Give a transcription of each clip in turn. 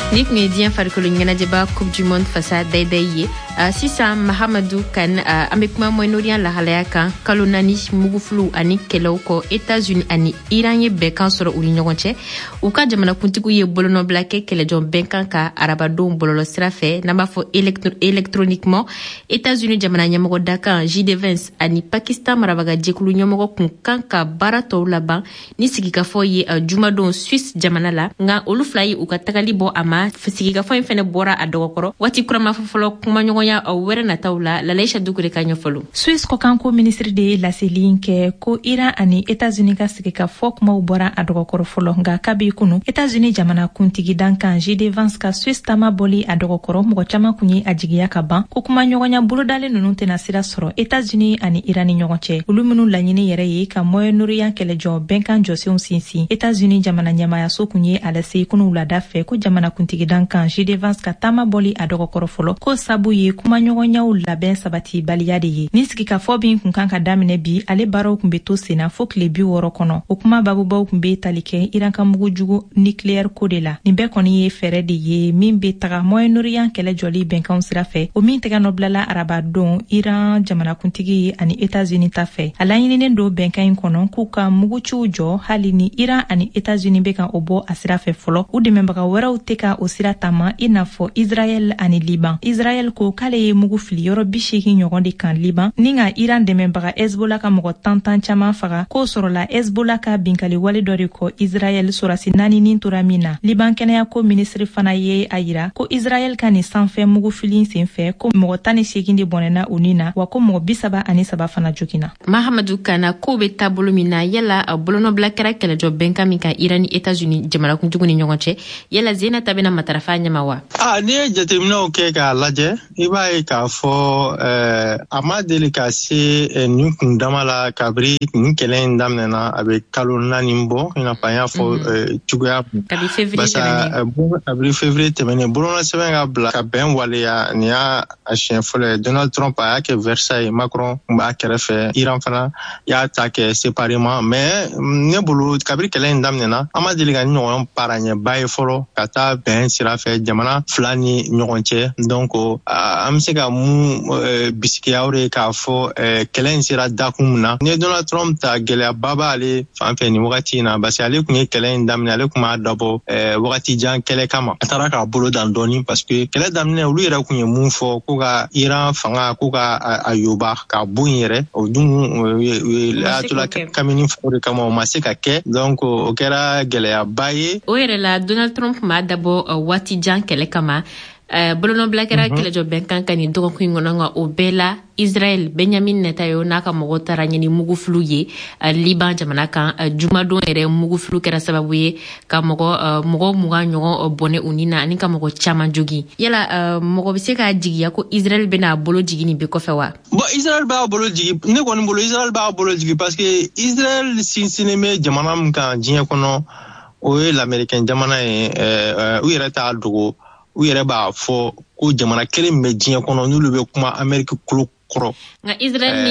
Nik Median farikolo ɲɛnajɛba Coupe du Monde fasa dayday ye sisan Mahamadou Kane an bɛ kuma Moyen-Orient lahalaya kan kalo 4 mugufulu ani kɛlɛw kɔ États-Unis ani Iran ye bɛnkan sɔrɔ u ni ɲɔgɔn cɛ u ka jamanakuntigiw ye bolonɔbila kɛ kɛlɛjɔn bɛnkan ka arabadenw bɔlɔlɔ sira fɛ n'an b'a fɔ électroniquement États-Unis jamana ɲɛmɔgɔ dakan J.D. Vance ani Pakistan marabagajɛkulu ɲɛmɔgɔ kun kan ka baara tɔw laban ni sigikafɔ ye jumadon Suisse jamana la nka olu fila ye u ka tagali bɔ a ma sigikafɔ in fɛnɛ bɔra a dɔgɔkɔrɔ waati kurama fɔlɔ kumaɲɔgɔnya wɛrɛ nataw la Lalaïcha Dukure ka ɲɛfɔlo Suisse kɔkanko ministre de ye laseli kɛ ko Iran ani États-Unis ka sigikafɔ kumaw bɔra a dɔgɔkɔrɔ fɔlɔ nka kabi kunu États-Unis jamana kuntigi dankan J.D. Vance ka Suisse tama bɔli a dɔgɔkɔrɔ mɔgɔ caman kun ye a jigiya ka ban ko kumaɲɔgɔnya bolodalen ninnu tɛna sira sɔrɔ États-Unis ani Iran ni ɲɔgɔn cɛ olu minnu laɲini yɛrɛ ye ka Moyen-Orient kɛlɛjɔ bɛnkan jɔsenw sinsin États-Unis jamana ɲɛmayaso kun ye a lase kunu wulada fɛ ko jamana kuntigi dankan J.D. Vance ka taama bɔli a dɔgɔkɔrɔ fɔlɔ ko sabu ye kumaɲɔgɔnyaw labɛn sabati baliya de ye ni sigikafɔ bin kun kan ka daminɛ bi ale baaraw kun bɛ to senna fo tile 60 kɔnɔ o kuma babubaw kun bɛ tali kɛ Iran ka mugujugu nucléaire ko de la nin bɛɛ kɔni ye fɛɛrɛ de ye min bɛ taga Moyen-Orient kɛlɛ jɔli bɛnkanw sira fɛ o min tɛgɛ nɔbilala arabadon Iran jamanakuntigi ani États-Unis ta fɛ a laɲininen don bɛnkan in kɔnɔ k'u ka muguciw jɔ hali ni Iran ani États-Unis bɛ ka o bɔ a sira fɛ fɔlɔ u dɛmɛbaga wɛrɛw tɛ ka o sira taama i n'a fɔ Israël ani Liban Israël ko k'ale ye mugu fili yɔrɔ 80 ɲɔgɔn de kan Liban ni ka Iran dɛmɛbaga Hezbollah ka mɔgɔ 10 caman faga k'o sɔrɔla Hezbollah ka binkali wale dɔ de kɔ Israël sorasi 4 nin tora min na Liban kɛnɛya ko ministre fana ye a yira ko Israël ka nin sanfɛ mugu fili senfɛ ko mɔgɔ 18 de bɔnɛna u ni na wa ko mɔgɔ 33 fana jogina Mahamadou Kana ko bɛ taabolo min na yala a bolonɔbila kɛra kɛlɛjɔ bɛnkan min kan Iran ni États-Unis jamanakuntigiw ni ɲɔgɔn cɛ yala Zena ta bɛna matarafa ɲɛma wa ni ye jateminɛw kɛ k'a lajɛ i b'a ye k'a fɔ a ma deli ka se nin kundama la kabiri nin kɛlɛ in daminɛna a bɛ kalo 4 bɔ i n'a fɔ an y'a fɔ cogoya kabiri février tɛmɛnen bolona sɛbɛn ka bila ka bɛn waleya nin y'a siɲɛ fɔlɔ ye Donald Trump a y'a kɛ Versailles Macron kun b'a kɛrɛfɛ Iran fana y'a ta kɛ séparément mais ne bolo kabiri kɛlɛ in daminɛna an ma deli ka ni ɲɔgɔn paraɲɛba ye fɔlɔ ka taa bɛn sira fɛ jamana fila ni ɲɔgɔn cɛ donc an bɛ se ka mun bisikiyaw de k'a fɔ kɛlɛ in sera dakun min na ni Donald Trump ta gɛlɛyaba b'ale fan fɛ nin wagati in na parce que ale kun ye kɛlɛ in daminɛ ale kun b'a dabɔ wagati jan kɛlɛ kama a taara k'a bolo dan dɔɔni parce que kɛlɛ daminɛ olu yɛrɛ kun ye mun fɔ ko ka Iran fanga ko ka a yoba k'a bɔ yen yɛrɛ o dun ayatollah Khamenei fɔ de kama o ma se ka kɛ donc o kɛra gɛlɛyaba ye o yɛrɛ la Donald Trump m'a dabɔ waati jan kɛlɛ kama bolonɔbila kɛra kɛlɛjɔ bɛnkan kan nin dɔgɔkun in kɔnɔ nka o bɛɛ la Israel Benjamin Netanyahu n'a ka mɔgɔ taara ɲini mugufulu ye Liban jamana kan jumadon yɛrɛ mugufulu kɛra sababu ye ka mɔgɔ 20 ɲɔgɔn bɔnɛ u ni na ani ka mɔgɔ caman jogi yala mɔgɔ bɛ se k'a jigiya ko Israel bɛna bolo jigi nin bɛ kɔfɛ wa bon Israel b'a bolo jigi ne kɔni bolo Israel b'a bolo jigi parce que Israel sinsinnen bɛ jamana min kan diɲɛ kɔnɔ o ye l'Américain jamana ye u yɛrɛ t'a dogo u yɛrɛ b'a fɔ ko jamana kelen bɛ diɲɛ kɔnɔ n'olu bɛ kuma Amérique kolo kɔrɔ nka Israel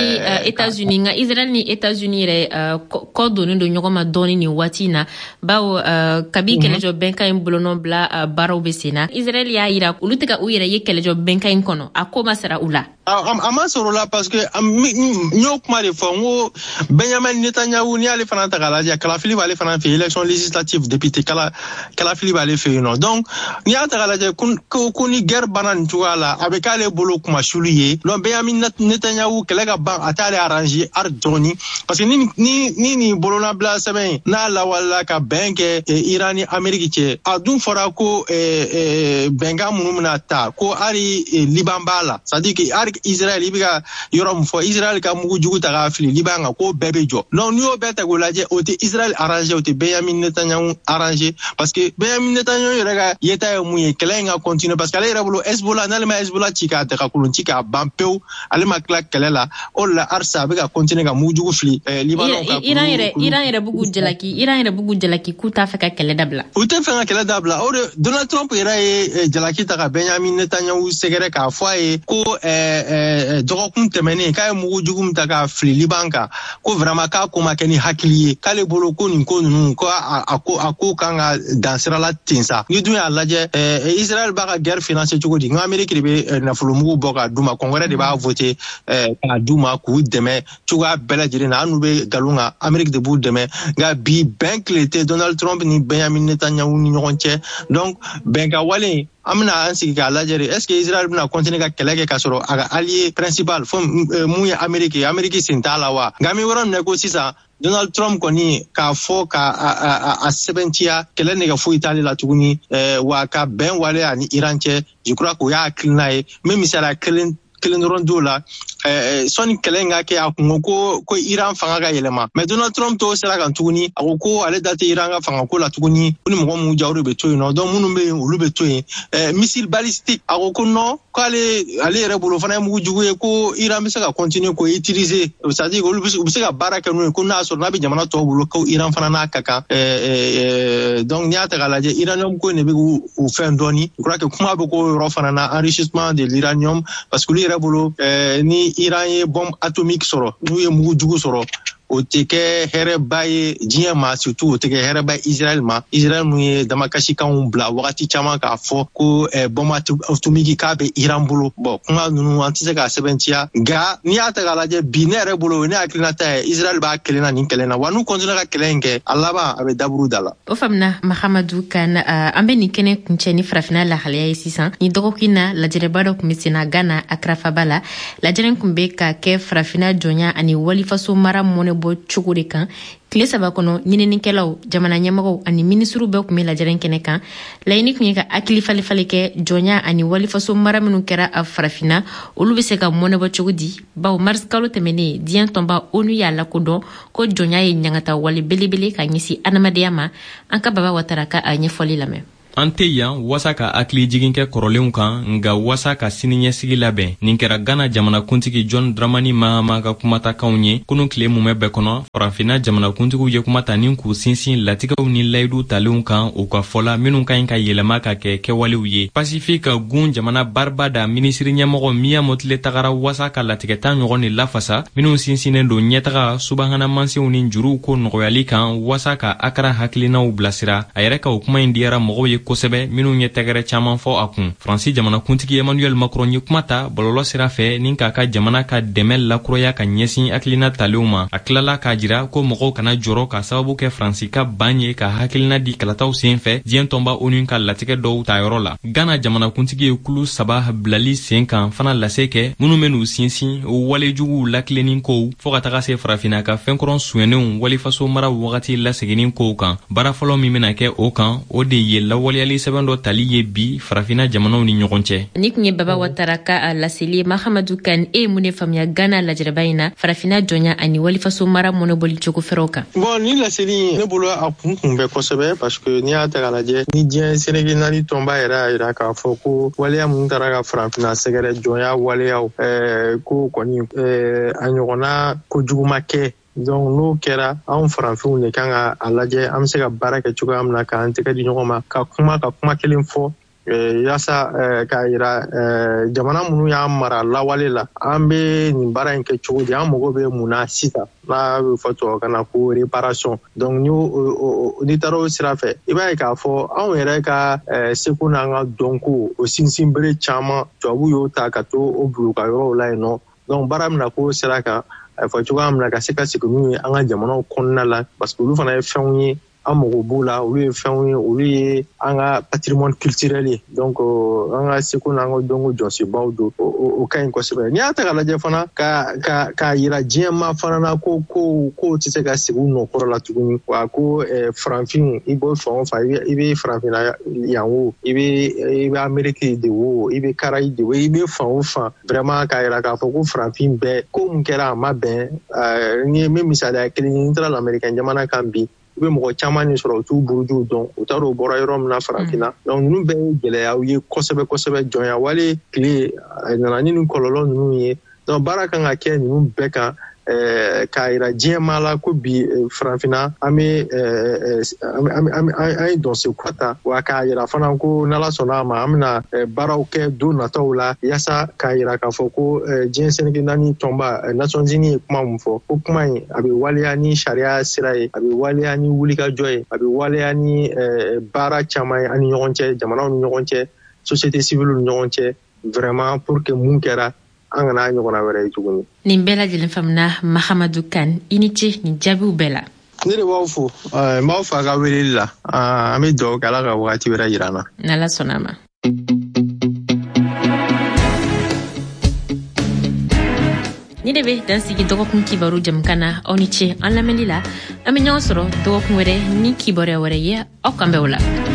ni États-Unis yɛrɛ kɔ donnen don ɲɔgɔn ma dɔɔni nin waati in na bawo kabi kɛlɛjɔ bɛnkan in bolonɔ bila baaraw bɛ sen na Israel y'a yira olu tɛ ka u yɛrɛ ye kɛlɛjɔ bɛnkan in kɔnɔ a ko ma sara u la a ma sɔrɔ la parce que n y'o kuma de fɔ n ko Benjamin Netanyahu ni y'ale fana ta k'a lajɛ kalafili b'ale fana fɛ élection législative député kalafili b'ale fɛ yen nɔ donc n'i y'a ta k'a lajɛ ko ni guerre banna nin cogoya la a bɛ k'ale bolo kuma sulu ye donc Benjamin Netanyahu kɛlɛ ka ban a t'ale arranger hali dɔɔni parce que ni nin bolonabila sɛbɛn n'a lawalela ka bɛn kɛ Iran ni Amérique cɛ a dun fɔra ko bɛnkan minnu bɛna ta ko hali Liban b'a la c'est à dire que hali Israël i bɛ ka yɔrɔ min fɔ Israël ka mugujugu ta k'a fili Liban kan k'o bɛɛ bɛ jɔ donc n'i y'o bɛɛ ta k'o lajɛ o tɛ Israël arranger o tɛ Benjamin Netanyahu arranger parce que Benjamin Netanyahu yɛrɛ ka yeta ye mun ye kɛlɛ in ka continuer parce que ale yɛrɛ bolo Hezbollah n'ale ma Hezbollah ci k'a daga kolon ci k'a ban pewu ale ale ma kila kɛlɛ la o la arsa bɛ ka continuer ka mujugu fili Libanon ka Iran yɛrɛ bugu jalaki k'u t'a fɛ ka kɛlɛ dabila u tɛ fɛ ka kɛlɛ dabila o de Donald Trump yɛrɛ ye jalaki ta ka Benjamin Netanyahu sɛgɛrɛ k'a fɔ a ye ko dɔgɔkun tɛmɛnen k'a ye mugujugu min ta ka fili Liban kan ko vraiment k'a ko ma kɛ ni hakili ye k'ale bolo ko nin ko ninnu ko a ko kan ka dan sira la ten sa ni dun y'a lajɛ Israël b'a ka guerre financer cogo di nka Amérique de bɛ nafolomugu bɔ k'a d'u ma Congrès de b'a voter k'a d'u ma k'u dɛmɛ cogoya bɛɛ lajɛlen na an n'u bɛ nkalon kan Amérique de b'u dɛmɛ nka bi bɛn tile tɛ Donald Trump ni Benjamin Netanyahu ni ɲɔgɔn cɛ donc bɛnkan wale an bɛna an sigi k'a lajɛ de est-ce que Israël bɛna continuer ka kɛlɛ kɛ k'a sɔrɔ a ka allié principal fo mun ye Amérique sen t'a la wa nka an bɛ yɔrɔ min na ko sisan Donald Trump kɔni k'a fɔ k'a sɛbɛntiya kɛlɛ nɛgɛ foyi t'ale la tuguni wa ka bɛn wale ani Iran cɛ je crois que o y'a hakilina ye n bɛ misaliya kelen dɔrɔn d'o la sɔnni kɛlɛ in ka kɛ a kun ko Iran fanga ka yɛlɛma mais Donald Trump t'o sira kan tuguni a ko ale da tɛ Iran ka fanga ko la tuguni ko ni mɔgɔ minnu ja o de bɛ to yen nɔ donc minnu bɛ yen olu bɛ to yen missile balistique a ko non k'ale yɛrɛ bolo fana ye mugujugu ye ko Iran bɛ se ka continuer k'o utiliser c'est-à-dire olu bɛ se ka baara kɛ n'o ye ko n'a sɔrɔ n'a bɛ jamana tɔw bolo ko Iran fana n'a ka kan donc n'i y'a ta k'a lajɛ uranium ko in de bɛ k'u fɛn dɔɔni je crois que kuma bɛ k'o yɔrɔ fana na enrichissement de l'uranium parce que olu yɛrɛ bolo ni Iran ye bombe atomique sɔrɔ n'u ye mugujugu sɔrɔ o tɛ kɛ hɛrɛba ye diɲɛ ma surtout o tɛ kɛ hɛrɛba ye Israël ma Israël mun ye damakasikanw bila wagati caman k'a fɔ ko bombe atomique k'a bɛ Iran bolo bon kuma ninnu an tɛ se k'a sɛbɛntiya nka n'i y'a ta k'a lajɛ bi ne yɛrɛ bolo ne hakilinata ye Israël b'a kelen na nin kɛlɛ na wa n'u continue ka kɛlɛ in kɛ a laban a bɛ daburu da la. O faamuna Mahamadu kan an bɛ nin kɛnɛ kuncɛ ni farafina lahalaya ye sisan ni dɔgɔkun na lajɛrɛba dɔ tun bɛ senna Ghana Accra Faba la lajɛrɛ tun bɛ ka kɛ farafina jɔnya ani walifaso mara mɔnɛ bɔ cogo de kan tile 3 kɔnɔ ɲininikɛlaw jamana ɲɛmɔgɔw ani ministru bɛɛ tun bɛ lajɛrɛ kɛnɛ kan laɲini tun ye ka hakili falifali kɛ jɔnya ani walifaso mara minnu kɛra a farafina olu bɛ se ka mɔnɛ bɔ cogo di bawo mars kalo tɛmɛnen diɲɛ tɔnba ONU y'a lakodɔn ko jɔnya ye ɲangata wale belebele ka ɲɛsin adamadenya ma an ka Baba Watara ka a ɲɛfɔli lamɛn. An tɛ yan wasa ka hakili jigin kɛ kɔrɔlenw kan nga wasa ka siniɲɛsigi labɛn nin kɛra Ghana jamanakuntigi John Dramani Mahama ka kumatakanw ye kunun tile mumɛ bɛɛ kɔnɔ farafina jamanakuntigiw ye kuma ta ni k'u sinsin latigɛw ni layidu talenw kan u ka fɔla minnu ka ɲi ka yɛlɛma ka kɛ kɛwalew ye Pacifique gun jamana barba da minisiri ɲɛmɔgɔ Mia Motile tagara wasa ka latigɛta ɲɔgɔn de lafasa minnu sinsinnen don ɲɛtaga subahana mansiw ni juruw ko nɔgɔyali kan wasa ka Akra hakilinaw bilasira a yɛrɛ ka o kuma in diyara mɔgɔw ye kosɛbɛ minnu ye tɛgɛrɛ caman fɔ a kun Faransi jamanakuntigi Emmanuel Macron ye kuma ta bɔlɔlɔ sira fɛ ni k'a ka jamana ka dɛmɛ lakuraya ka ɲɛsin hakilina talenw ma a tilala k'a jira ko mɔgɔw kana jɔrɔ ka sababu kɛ Faransi ka ban ye ka hakilina di kalataw sen fɛ diɲɛ tɔnba ONU ka latigɛ dɔw tayɔrɔ la Ghana jamanakuntigi ye kulu 3 bilali sen kan fana lase kɛ minnu bɛ n'u sinsin walejuguw lakilenin kow fɔ ka taga se farafina ka fɛnkɔrɔn suɲɛnenw walifaso mara wagati laseginnin kow kan baara fɔlɔ min bɛna kɛ o kan o de ye lawaleyali sɛbɛn dɔ tali ye bi farafina jamanaw ni ɲɔgɔn cɛ ni kun ye Baba Watara ka a laseli Mahamadu kan mun de faamuya Ghana lajɛrɛba in na farafina jɔnya ani walifaso mara mɔnɔbɔli cogo fɛrɛw kan bon ni laseli ne bolo a kun bɛ kosɛbɛ parce que n'i y'a ta k'a lajɛ ni diɲɛ Sénégal tɔnba yɛrɛ y'a jira k'a fɔ ko waleya mun taara ka farafina sɛgɛrɛ jɔnya waleyaw ko kɔni a ɲɔgɔnna kojugu ma kɛ donc n'o kɛra anw farafinw de kan ka a lajɛ an bɛ se ka baara kɛ cogoya min na k'an tɛgɛ di ɲɔgɔn ma ka kuma kelen fɔ yaasa k'a yira jamana minnu y'an mara lawale la an bɛ nin baara in kɛ cogo di an mago bɛ mun na sisan n'a bɛ fɔ tubabukan na ko réparation donc n'i taara o sira fɛ i b'a ye k'a fɔ anw yɛrɛ ka seko n'an ka dɔnko o sinsinbere caman tubabuw y'o ta ka to o bolo ka yɔrɔw la yen nɔ donc baara min na k'o sira kan a fɔ cogoya min na ka se ka segin n'u ye an ka jamanaw kɔnɔna la parce que olu fana ye fɛnw ye an mago b'u la olu ye fɛnw ye olu ye an ka patrimoine culturel ye donc an ka seko n'an ka dɔnko jɔsenbaw don o ka ɲi kosɛbɛ n'i y'a ta k'a lajɛ fana k'a yira diɲɛ ma fana na ko tɛ se ka segin u nɔkɔrɔ la tuguni wa ko farafin i bɔ fan o fan i bɛ farafina yan o i bɛ Amérique de wo i bɛ Karayi de wo i bɛ fan o fan vraiment k'a yira k'a fɔ ko farafin bɛɛ ko mun kɛra a ma bɛn ni min misaliya kelen ye n taara l'Américain jamana kan bi i bɛ mɔgɔ caman ni sɔrɔ u t'u burujuw dɔn u t'a dɔn u bɔra yɔrɔ min na farafinna donc ninnu bɛɛ ye gɛlɛyaw ye kosɛbɛ kosɛbɛ jɔnya wale tile a nana ni nin kɔlɔlɔ ninnu ye donc baara kan ka kɛ ninnu bɛɛ kan k'a yira diɲɛmaa la ko bi Farafinna an ye don se kura ta wa k'a yira fana ko n'Ala sɔnna a ma an bɛna baaraw kɛ don nataw la yaasa k'a yira k'a fɔ ko diɲɛ Senigi naani tɔnba Nations Unies ye kuma min fɔ ko kuma in a bɛ waleya ni sariya sira ye a bɛ waleya ni wulikajɔ ye a bɛ waleya ni baara caman ye an ni ɲɔgɔn cɛ jamanaw ni ɲɔgɔn cɛ société civile ni ɲɔgɔn cɛ vraiment pour que mun kɛra an kana ɲɔgɔnna wɛrɛ ye tuguni. Nin bɛɛ lajɛlen faamuna Mahamadou Kane i ni ce nin jaabiw bɛɛ la. Ne de b'aw fo n b'aw fɔ a ka weleli la an bɛ dugawu kɛ Ala ka wagati wɛrɛ jira an na. N'Ala sɔnna a ma. Ni de bɛ dan sigi dɔgɔkun kibaru jamukan na aw ni ce an lamɛnli la an bɛ ɲɔgɔn sɔrɔ dɔgɔkun wɛrɛ ni kibaruya wɛrɛ ye aw kan bɛn o la.